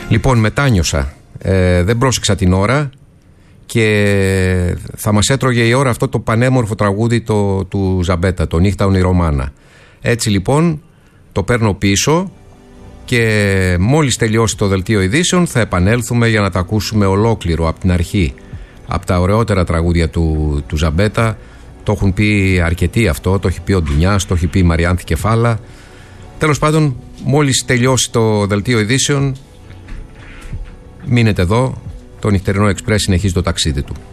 Λοιπόν, μετάνιωσα. Δεν πρόσεξα την ώρα και θα μας έτρωγε η ώρα αυτό το πανέμορφο τραγούδι του Ζαμπέτα, το Νύχτα Ονειρομάνα. Έτσι λοιπόν το παίρνω πίσω και μόλις τελειώσει το δελτίο ειδήσεων θα επανέλθουμε για να τα ακούσουμε ολόκληρο από την αρχή. Από τα ωραιότερα τραγούδια του Ζαμπέτα. Το έχουν πει αρκετοί αυτό, το έχει πει ο Ντουνιάς, το έχει πει η Μαριάνθη Κεφάλα. Τέλος πάντων, μόλις τελειώσει το δελτίο ειδήσεων, μείνετε εδώ, το νυχτερινό Εξπρές συνεχίζει το ταξίδι του.